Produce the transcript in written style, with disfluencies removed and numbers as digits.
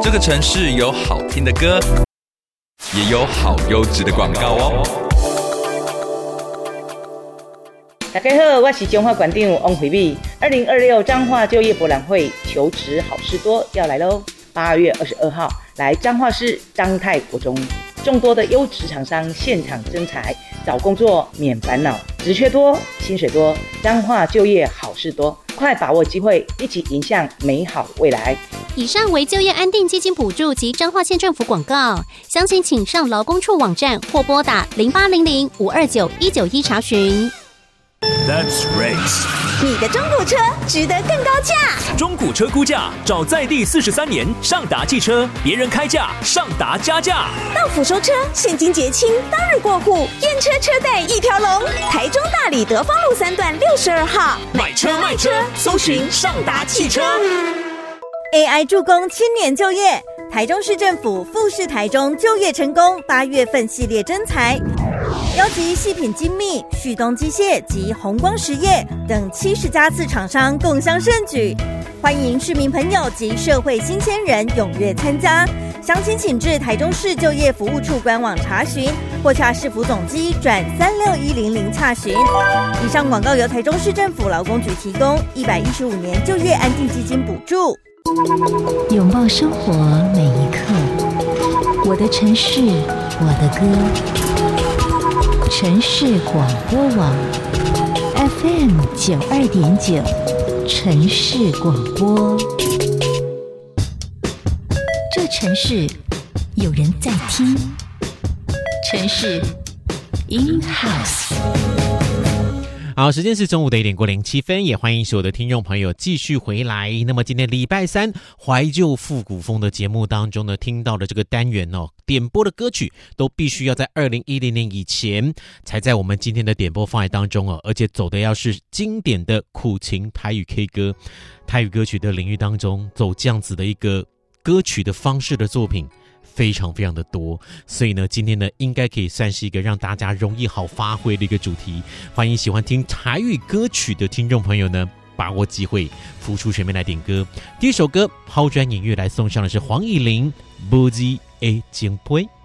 这个城市有好听的歌，也有好优质的广告哦。 大家好，我是彰化馆长王惠美。2026彰化就业博览会求职好事多要来喽！8月22号来彰化市彰泰国中，众多的优质厂商现场征才，找工作免烦恼，职缺多，薪水多，彰化就业好事多，快把握机会，一起迎向美好未来。 以上为就业安定基金补助及彰化县政府广告，详情请上劳工处网站或拨打0800-529-191查询。 That's race。 你的中古车值得更高价。 中古车估价，找在地43年上达汽车，别人开价，上达加价。 到府收车，现金结清，当日过户，验车车贷一条龙。台中大里德芳路3段62号， 买车卖车，搜寻上达汽车。 AI 助攻青年就业，台中市政府富士台中就业成功8月份系列征才，邀集细品精密、旭东机械及弘光实业等70家次厂商共襄盛举，欢迎市民朋友及社会新鲜人踊跃参加。详情请至台中市就业服务处官网查询，或洽市府总机转36100洽询。以上广告由台中市政府劳工局提供，115年就业安定基金补助。 拥抱生活每一刻，我的城市，我的歌。城市广播网 FM 92.9，城市广播。这城市有人在听，城市 in house。 好，时间是中午的1点过07分，也欢迎所有的听众朋友继续回来。那么今天礼拜三怀旧复古风的节目当中呢，听到的这个单元哦，点播的歌曲都必须要在2010年以前才在我们今天的点播范围当中哦，而且走的要是经典的苦情台语 K 歌，台语歌曲的领域当中走这样子的一个歌曲的方式的作品非常非常的多，所以呢，今天呢，应该可以算是一个让大家容易好发挥的一个主题。欢迎喜欢听台语歌曲的听众朋友呢，把握机会浮出水面来点歌。第一首歌抛砖引玉来送上的是黄以玲《不羁的情杯》。